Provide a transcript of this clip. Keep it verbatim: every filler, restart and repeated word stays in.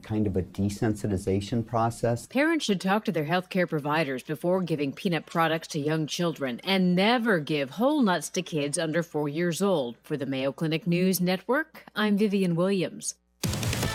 kind of a desensitization process. Parents should talk to their healthcare providers before giving peanut products to young children and never give whole nuts to kids under four years old. For the Mayo Clinic News Network, I'm Vivian Williams.